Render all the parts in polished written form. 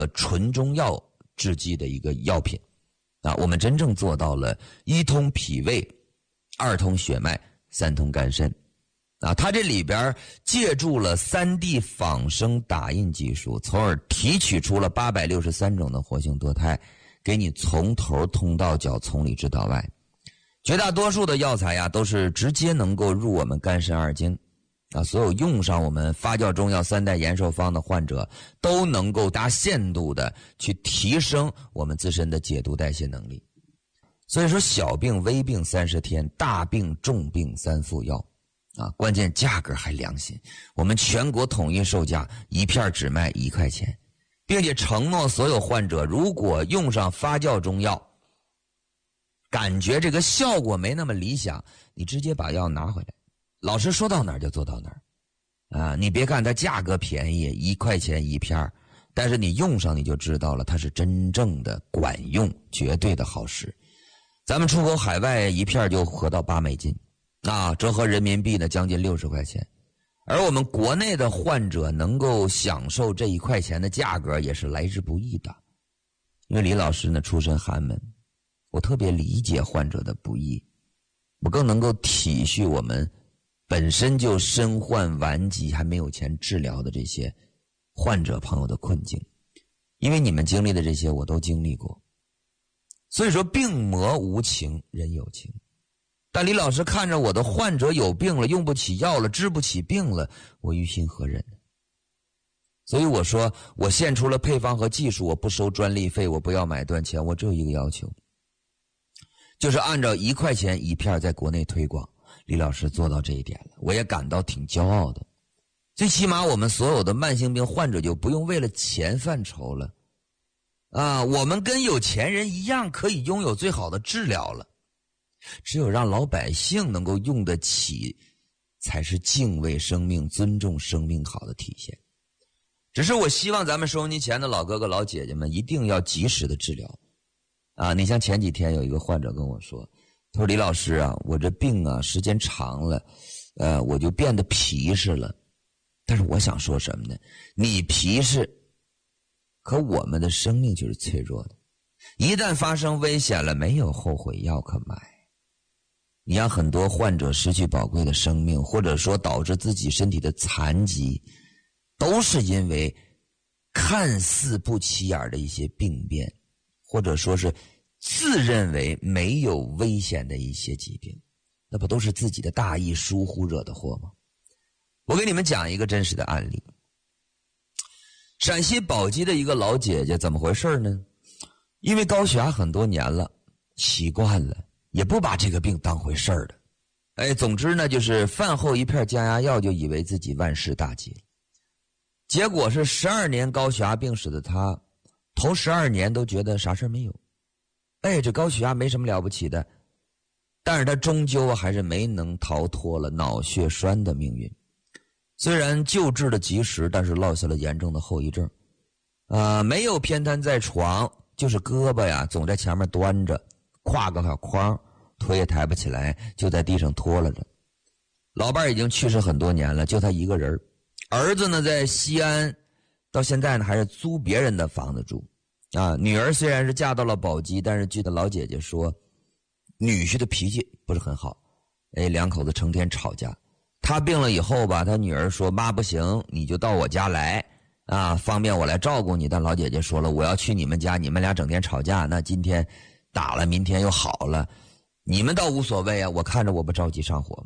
纯中药制剂的一个药品啊，我们真正做到了一通脾胃，二通血脉，三通肝肾啊。它这里边借助了3D 仿生打印技术，从而提取出了863种的活性多肽，给你从头通到脚，从里直到外。绝大多数的药材呀，都是直接能够入我们肝肾二经啊，所有用上我们发酵中药3代延寿方的患者，都能够大限度的去提升我们自身的解毒代谢能力。所以说，小病微病30天，大病重病3副药啊，关键价格还良心，我们全国统一售价，一片只卖1块钱，并且承诺所有患者，如果用上发酵中药，感觉这个效果没那么理想，你直接把药拿回来。老师说到哪儿就做到哪儿啊！你别看它价格便宜，1块钱一片，但是你用上你就知道了，它是真正的管用，绝对的好使。咱们出口海外一片就合到8美金啊，折合人民币呢将近60块钱。而我们国内的患者能够享受这1块钱的价格，也是来之不易的。因为李老师呢出身寒门，我特别理解患者的不易，我更能够体恤我们本身就身患顽疾还没有钱治疗的这些患者朋友的困境，因为你们经历的这些我都经历过。所以说病魔无情，人有情。但李老师看着我的患者有病了，用不起药了，治不起病了，我于心何忍呢？所以我说，我献出了配方和技术，我不收专利费，我不要买断钱，我只有一个要求，就是按照1块钱一片在国内推广。李老师做到这一点了，我也感到挺骄傲的。最起码我们所有的慢性病患者就不用为了钱犯愁了啊，我们跟有钱人一样可以拥有最好的治疗了。只有让老百姓能够用得起，才是敬畏生命、尊重生命好的体现。只是我希望咱们收音机前的老哥哥老姐姐们一定要及时的治疗啊！你像前几天有一个患者跟我说，他说李老师啊，我这病啊时间长了，我就变得皮实了。但是我想说什么呢？你皮实，可我们的生命就是脆弱的，一旦发生危险了，没有后悔药可买。你让很多患者失去宝贵的生命，或者说导致自己身体的残疾，都是因为看似不起眼的一些病变，或者说是自认为没有危险的一些疾病，那不都是自己的大意疏忽惹的祸吗？我给你们讲一个真实的案例。陕西宝鸡的一个老姐姐，怎么回事呢？因为高血压很多年了，习惯了，也不把这个病当回事儿的。总之呢，就是饭后一片降压药就以为自己万事大吉了。结果是12年高血压病史的她，头12年都觉得啥事没有。这高血压没什么了不起的，但是她终究还是没能逃脱了脑血栓的命运。虽然救治的及时，但是落下了严重的后遗症。没有偏瘫在床，就是胳膊呀总在前面端着，挎个小筐，腿也抬不起来，就在地上拖拉着。老伴已经去世很多年了，就他一个人。儿子呢在西安，到现在呢还是租别人的房子住。女儿虽然是嫁到了宝鸡，但是据她老姐姐说，女婿的脾气不是很好，两口子成天吵架。他病了以后吧，他女儿说妈不行，你就到我家来方便我来照顾你。但老姐姐说了，我要去你们家，你们俩整天吵架，那今天打了，明天又好了，你们倒无所谓啊，我看着我不着急上火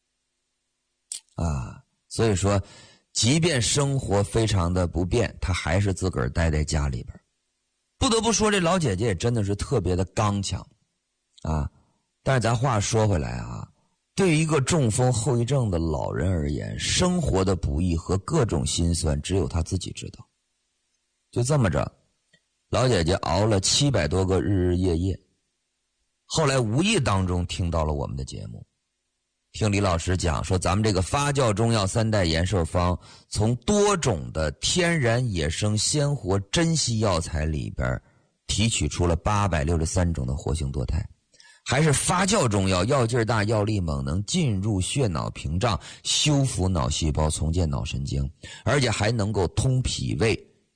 吗？所以说即便生活非常的不便，他还是自个儿待在家里边。不得不说，这老姐姐也真的是特别的刚强但是咱话说回来对于一个中风后遗症的老人而言，生活的不易和各种辛酸只有他自己知道。就这么着，老姐姐熬了700多个日日夜夜，后来无意当中听到了我们的节目，听李老师讲说，咱们这个发酵中药3代延寿方，从多种的天然野生鲜活珍稀药材里边提取出了863种的活性多肽，还是发酵中药，药劲大，药力猛，能进入血脑屏障，修复脑细胞，重建脑神经，而且还能够通脾胃，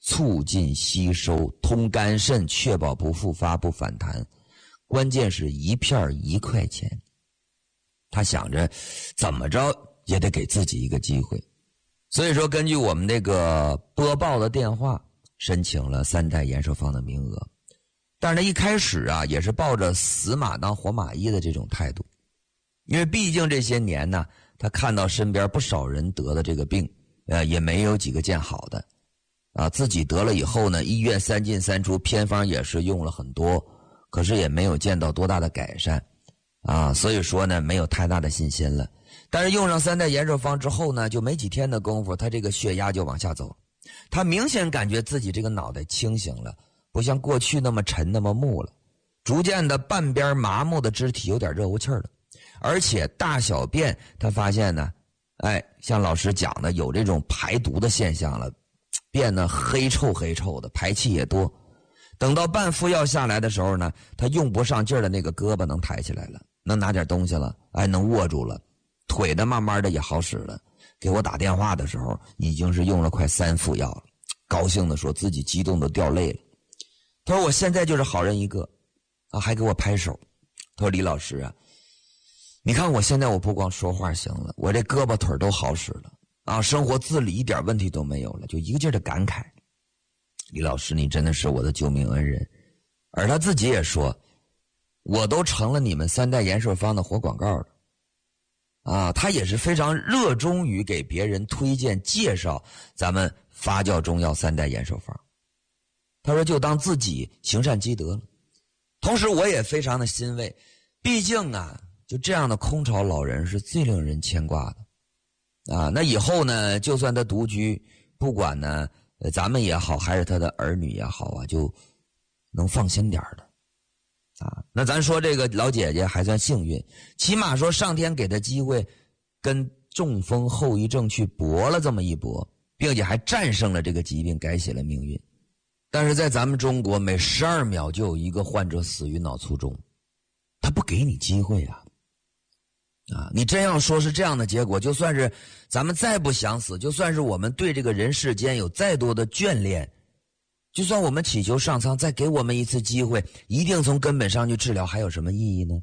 促进吸收，通肝肾，确保不复发不反弹。关键是一片1块钱。他想着怎么着也得给自己一个机会，所以说根据我们这个播报的电话申请了3代延寿方的名额。但是他一开始啊也是抱着死马当活马医的这种态度，因为毕竟这些年呢，他看到身边不少人得的这个病，也没有几个见好的，自己得了以后呢，医院3进3出，偏方也是用了很多，可是也没有见到多大的改善，所以说呢，没有太大的信心了。但是用上3代延寿方之后呢，就没几天的功夫，他这个血压就往下走，他明显感觉自己这个脑袋清醒了，不像过去那么沉那么木了，逐渐的半边麻木的肢体有点热乎气了，而且大小便他发现呢，像老师讲的有这种排毒的现象了，变得黑臭的，排气也多。等到半服药下来的时候呢，他用不上劲儿的那个胳膊能抬起来了，能拿点东西了，能握住了，腿的慢慢的也好使了。给我打电话的时候已经是用了快3副药了，高兴的说自己激动的掉泪了。他说我现在就是好人一个还给我拍手。他说李老师啊，你看我现在我不光说话行了，我这胳膊腿都好使了生活自理一点问题都没有了，就一个劲儿的感慨，李老师你真的是我的救命恩人。而他自己也说，我都成了你们3代延寿方的活广告了他也是非常热衷于给别人推荐介绍咱们发酵中药3代延寿方。他说就当自己行善积德了。同时我也非常的欣慰，毕竟就这样的空巢老人是最令人牵挂的那以后呢，就算他独居，不管呢咱们也好还是他的儿女也好就能放心点的那咱说这个老姐姐还算幸运，起码说上天给她机会跟中风后遗症去搏了这么一搏，并且还战胜了这个疾病，改写了命运。但是在咱们中国每12秒就有一个患者死于脑卒中，他不给你机会你真要说是这样的结果，就算是咱们再不想死，就算是我们对这个人世间有再多的眷恋，就算我们祈求上苍再给我们一次机会，一定从根本上去治疗，还有什么意义呢？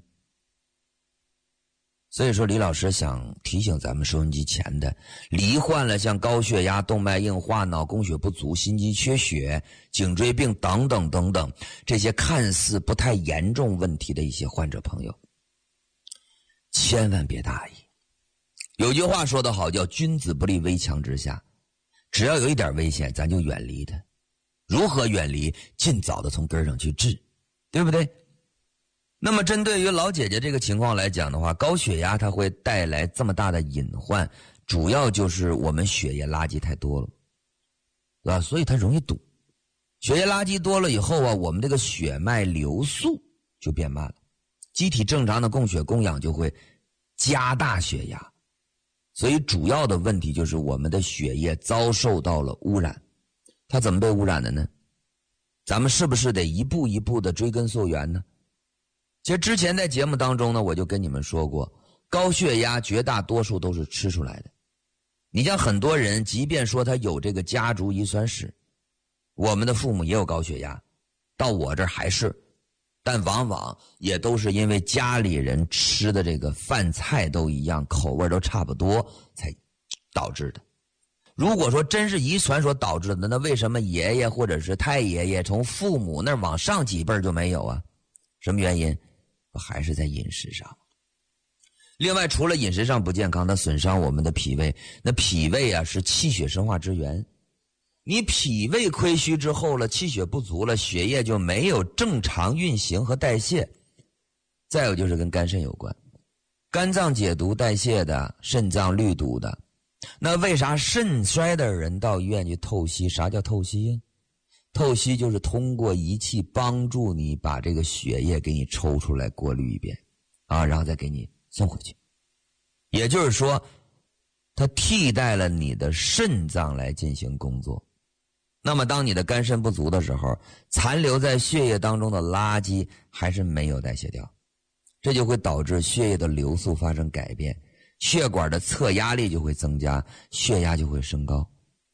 所以说李老师想提醒咱们收音机前的罹患了像高血压、动脉硬化、脑供血不足、心肌缺血、颈椎病等等等等这些看似不太严重问题的一些患者朋友，千万别大意。有句话说得好，叫君子不立危墙之下，只要有一点危险咱就远离它。如何远离？尽早的从根上去治，对不对？那么针对于老姐姐这个情况来讲的话，高血压它会带来这么大的隐患，主要就是我们血液垃圾太多了，对吧？所以它容易堵。血液垃圾多了以后我们这个血脉流速就变慢了，机体正常的供血供氧就会加大血压，所以主要的问题就是我们的血液遭受到了污染。它怎么被污染的呢？咱们是不是得一步一步的追根溯源呢？其实之前在节目当中呢，我就跟你们说过，高血压绝大多数都是吃出来的。你像很多人即便说他有这个家族遗传史，我们的父母也有高血压，到我这儿还是，但往往也都是因为家里人吃的这个饭菜都一样，口味都差不多才导致的。如果说真是遗传所导致的，那为什么爷爷或者是太爷爷从父母那儿往上几辈就没有啊？什么原因？还是在饮食上。另外除了饮食上不健康，它损伤我们的脾胃，那脾胃是气血生化之源。你脾胃亏虚之后了，气血不足了，血液就没有正常运行和代谢。再有就是跟肝肾有关，肝脏解毒代谢的，肾脏滤毒的。那为啥肾衰的人到医院去透析？啥叫透析呀？透析就是通过仪器帮助你把这个血液给你抽出来，过滤一遍然后再给你送回去。也就是说它替代了你的肾脏来进行工作。那么当你的肝肾不足的时候，残留在血液当中的垃圾还是没有代谢掉，这就会导致血液的流速发生改变，血管的侧压力就会增加，血压就会升高。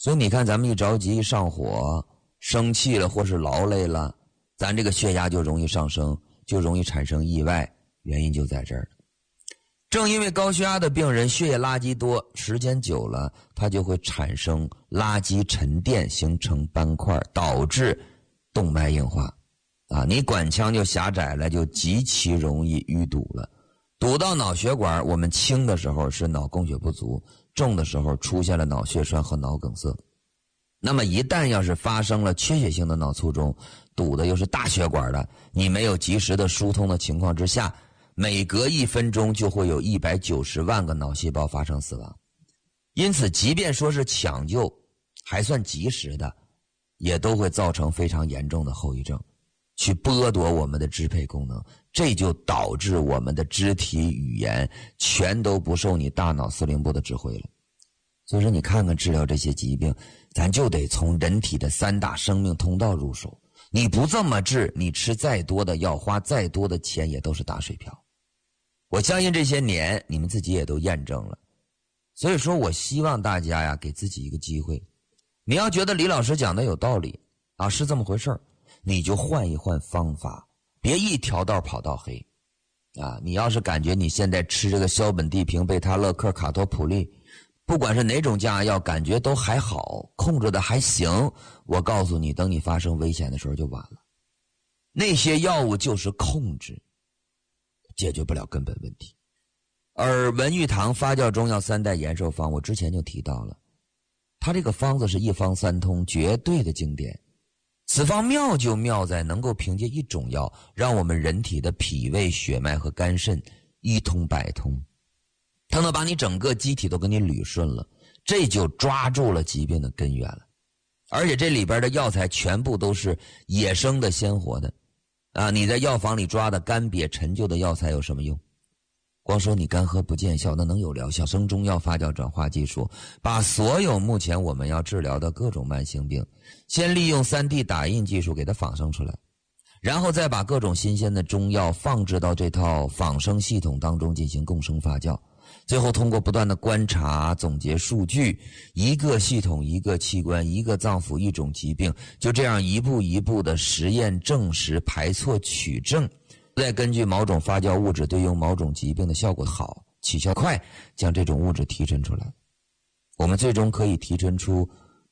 所以你看咱们一着急一上火生气了或是劳累了，咱这个血压就容易上升，就容易产生意外，原因就在这儿。正因为高血压的病人血液垃圾多，时间久了它就会产生垃圾沉淀，形成斑块，导致动脉硬化你管腔就狭窄了，就极其容易淤堵了。堵到脑血管，我们轻的时候是脑供血不足，重的时候出现了脑血栓和脑梗塞。那么一旦要是发生了缺血性的脑卒中，堵的又是大血管的，你没有及时的疏通的情况之下，每隔1分钟就会有190万个脑细胞发生死亡。因此即便说是抢救还算及时的，也都会造成非常严重的后遗症，去剥夺我们的支配功能，这就导致我们的肢体语言全都不受你大脑司令部的指挥了。所以说你看看治疗这些疾病，咱就得从人体的3大生命通道入手。你不这么治，你吃再多的药，花再多的钱也都是打水漂。我相信这些年你们自己也都验证了。所以说我希望大家呀，给自己一个机会。你要觉得李老师讲的有道理是这么回事儿，你就换一换方法，别一条道跑到黑你要是感觉你现在吃这个硝苯地平、贝他乐克、卡托普利，不管是哪种降压药，感觉都还好，控制的还行，我告诉你，等你发生危险的时候就晚了。那些药物就是控制，解决不了根本问题。而文玉堂发酵中药3代延寿方，我之前就提到了，它这个方子是一方三通，绝对的经典。此方妙就妙在能够凭借一种药，让我们人体的脾胃、血脉和肝肾一通百通，它能把你整个机体都给你捋顺了，这就抓住了疾病的根源了。而且这里边的药材全部都是野生的鲜活的你在药房里抓的干瘪陈旧的药材有什么用？光说你干喝不见效，那能有疗效？生中药发酵转化技术，把所有目前我们要治疗的各种慢性病，先利用 3D 打印技术给它仿生出来，然后再把各种新鲜的中药放置到这套仿生系统当中进行共生发酵，最后通过不断的观察总结数据，一个系统一个器官一个脏腑一种疾病，就这样一步一步的实验证实排错取证，再根据某种发酵物质对应某种疾病的效果好起效快，将这种物质提纯出来。我们最终可以提纯出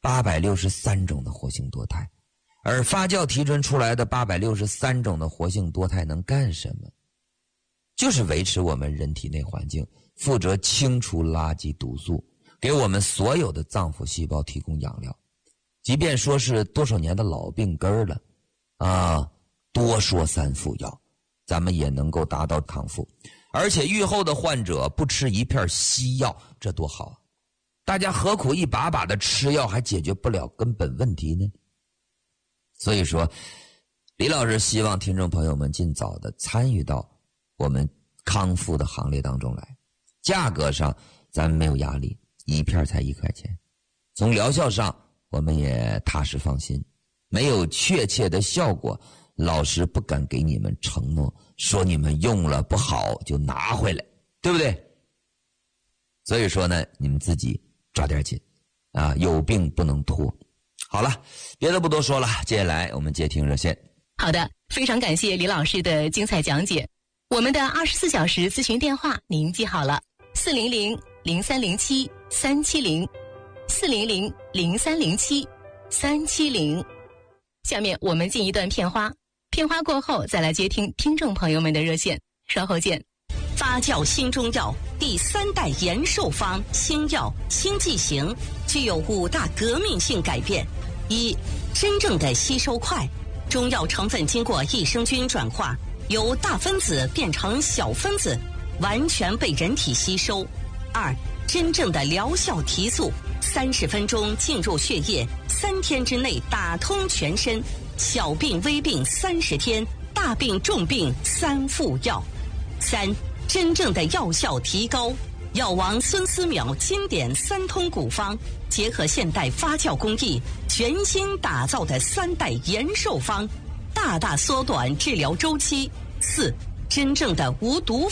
863种的活性多肽。而发酵提纯出来的863种的活性多肽能干什么？就是维持我们人体内环境，负责清除垃圾毒素，给我们所有的脏腑细胞提供养料。即便说是多少年的老病根了多说3副药，咱们也能够达到康复。而且愈后的患者不吃一片西药，这多好啊！大家何苦一把把的吃药还解决不了根本问题呢？所以说李老师希望听众朋友们尽早的参与到我们康复的行列当中来。价格上咱们没有压力，一片才1块钱。从疗效上我们也踏实放心，没有确切的效果，老师不敢给你们承诺，说你们用了不好就拿回来，对不对？所以说呢，你们自己抓点紧有病不能拖。好了，别的不多说了，接下来我们接听热线。 好的，非常感谢李老师的精彩讲解。我们的24小时咨询电话您记好了，400-0307-370 400-0307-370。下面我们进一段片花，片花过后再来接听听众朋友们的热线，稍后见。 发酵新中药第3代延寿方新药新剂型具有5大革命性改变。1. 真正的吸收快，中药成分经过益生菌转化，由大分子变成小分子，完全被人体吸收。2. 真正的疗效提速，30分钟进入血液，3天之内打通全身，小病微病30天，大病重病3副药。3. 真正的药效提高，药王孙思邈经典3通古方，结合现代发酵工艺，全新打造的3代延寿方，大大缩短治疗周期。4. 真正的无毒